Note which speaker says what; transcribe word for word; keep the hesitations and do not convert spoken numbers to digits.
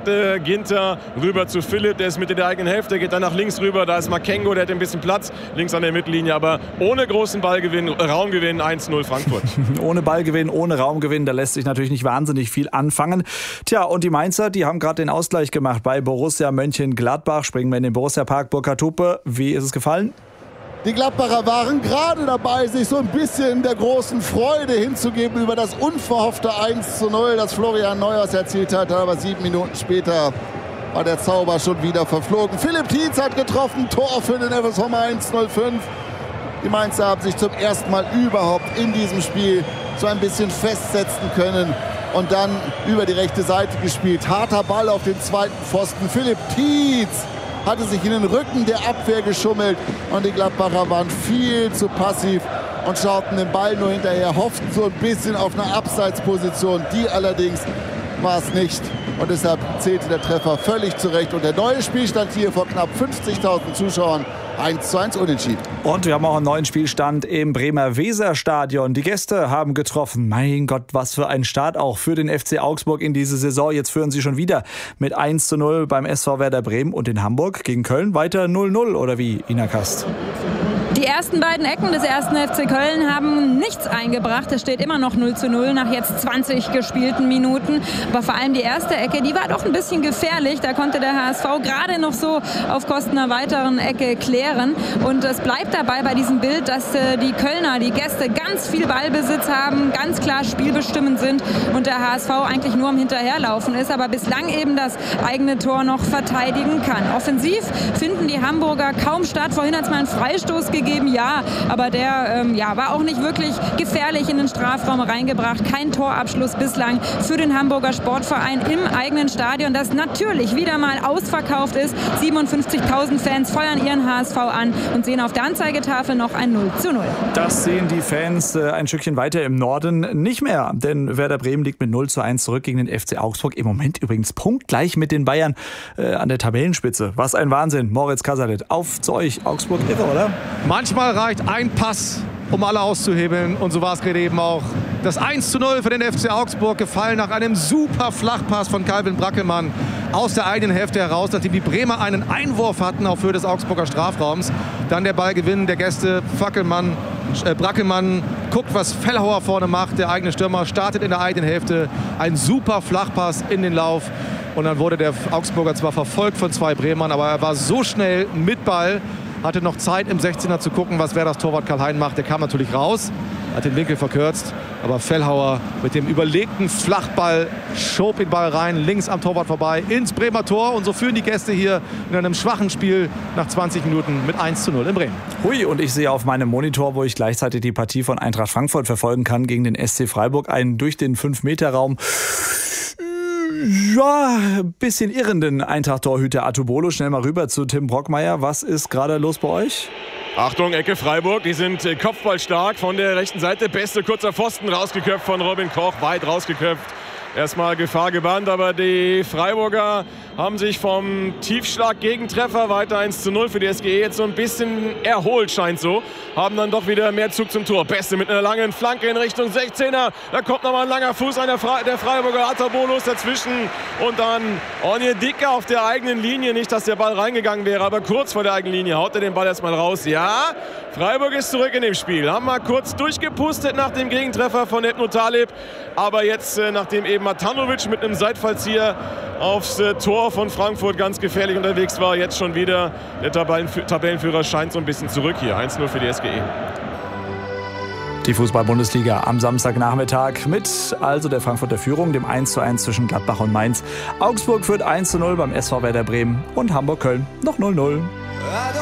Speaker 1: Seite. Ginter rüber zu Philipp, der ist Mitte der eigenen Hälfte, geht dann nach links rüber. Da ist Makengo, der hat ein bisschen Platz, links an der Mittellinie, aber ohne großen Ballgewinn, Raumgewinn, eins zu null Frankfurt.
Speaker 2: Ohne Ballgewinn, ohne Raumgewinn, da lässt sich natürlich nicht wahnsinnig viel anfangen. Tja, und die Mainzer, die haben gerade den Ausgleich gemacht bei Borussia Mönchengladbach. Springen wir in den Borussia-Park. Burkhard Hupe, wie ist es gefallen?
Speaker 3: Die Gladbacher waren gerade dabei, sich so ein bisschen der großen Freude hinzugeben über das unverhoffte eins zu null, das Florian Neuhaus erzielt hat. Aber sieben Minuten später war der Zauber schon wieder verflogen. Philipp Tietz hat getroffen, Tor für den F S V Mainz null fünf. Die Mainzer haben sich zum ersten Mal überhaupt in diesem Spiel so ein bisschen festsetzen können und dann über die rechte Seite gespielt. Harter Ball auf den zweiten Pfosten. Philipp Tietz hatte sich in den Rücken der Abwehr geschummelt und die Gladbacher waren viel zu passiv und schauten den Ball nur hinterher, hofften so ein bisschen auf eine Abseitsposition. Die allerdings war es nicht und deshalb zählte der Treffer völlig zurecht. Und der neue Spielstand hier vor knapp fünfzigtausend Zuschauern, eins zu eins unentschieden.
Speaker 2: Und wir haben auch einen neuen Spielstand im Bremer Weserstadion. Die Gäste haben getroffen. Mein Gott, was für ein Start auch für den F C Augsburg in diese Saison. Jetzt führen sie schon wieder mit eins zu null beim S V Werder Bremen und in Hamburg gegen Köln weiter null null. Oder wie, Ina Kast?
Speaker 4: Die ersten beiden Ecken des ersten F C Köln haben nichts eingebracht. Es steht immer noch null zu null nach jetzt zwanzig gespielten Minuten. Aber vor allem die erste Ecke, die war doch ein bisschen gefährlich. Da konnte der H S V gerade noch so auf Kosten einer weiteren Ecke klären. Und es bleibt dabei bei diesem Bild, dass die Kölner, die Gäste, ganz viel Ballbesitz haben, ganz klar spielbestimmend sind und der H S V eigentlich nur am Hinterherlaufen ist, aber bislang eben das eigene Tor noch verteidigen kann. Offensiv finden die Hamburger kaum statt. Vorhin hat es mal einen Freistoß gegeben. Ja, aber der ähm, ja, war auch nicht wirklich gefährlich in den Strafraum reingebracht. Kein Torabschluss bislang für den Hamburger Sportverein im eigenen Stadion, das natürlich wieder mal ausverkauft ist. siebenundfünfzigtausend Fans feuern ihren H S V an und sehen auf der Anzeigetafel noch ein null zu null.
Speaker 2: Das sehen die Fans äh, ein Stückchen weiter im Norden nicht mehr, denn Werder Bremen liegt mit null zu eins zurück gegen den F C Augsburg. Im Moment übrigens punktgleich mit den Bayern äh, an der Tabellenspitze. Was ein Wahnsinn. Moritz Kasalet, auf zu euch. Augsburg irre, oder?
Speaker 5: Manchmal reicht ein Pass, um alle auszuhebeln. Und so war es gerade eben auch. Das eins zu null für den F C Augsburg gefallen nach einem super Flachpass von Calvin Brackelmann aus der eigenen Hälfte heraus, nachdem die Bremer einen Einwurf hatten auf Höhe des Augsburger Strafraums. Dann der Ballgewinn der Gäste. Fackelmann, äh, Brackelmann guckt, was Fellhauer vorne macht. Der eigene Stürmer startet in der eigenen Hälfte. Ein super Flachpass in den Lauf. Und dann wurde der Augsburger zwar verfolgt von zwei Bremern, aber er war so schnell mit Ball, hatte noch Zeit im sechzehner zu gucken, was Werders Torwart Karl-Hein macht. Der kam natürlich raus, hat den Winkel verkürzt. Aber Fellhauer mit dem überlegten Flachball schob den Ball rein, links am Torwart vorbei, ins Bremer Tor. Und so führen die Gäste hier in einem schwachen Spiel nach zwanzig Minuten mit eins zu null in Bremen.
Speaker 2: Hui, und ich sehe auf meinem Monitor, wo ich gleichzeitig die Partie von Eintracht Frankfurt verfolgen kann, gegen den S C Freiburg, einen durch den fünf Meter Raum ja, ein bisschen irrenden Eintracht-Torhüter Atubolo. Schnell mal rüber zu Tim Brockmeier. Was ist gerade los bei euch?
Speaker 1: Achtung, Ecke Freiburg. Die sind kopfballstark von der rechten Seite. Beste kurzer Pfosten rausgeköpft von Robin Koch. Weit rausgeköpft. Erstmal Gefahr gebannt, aber die Freiburger haben sich vom Tiefschlag-Gegentreffer weiter eins zu null für die S G E jetzt so ein bisschen erholt, scheint so. Haben dann doch wieder mehr Zug zum Tor. Beste mit einer langen Flanke in Richtung sechzehner. Da kommt nochmal ein langer Fuß an der, Fre- der Freiburger. Atabolos dazwischen. Und dann Onyedika auf der eigenen Linie. Nicht, dass der Ball reingegangen wäre, aber kurz vor der eigenen Linie haut er den Ball erstmal raus. Ja, Freiburg ist zurück in dem Spiel. Haben mal kurz durchgepustet nach dem Gegentreffer von Edno Taleb. Aber jetzt, nachdem eben Matanovic mit einem Seitfallzieher aufs Tor von Frankfurt ganz gefährlich unterwegs war, jetzt schon wieder der Tabellenführer scheint so ein bisschen zurück hier. eins zu null für die S G E.
Speaker 2: Die Fußball-Bundesliga am Samstagnachmittag mit also der Frankfurter Führung, dem eins zu eins zwischen Gladbach und Mainz. Augsburg führt eins zu null beim S V Werder Bremen und Hamburg-Köln noch null null.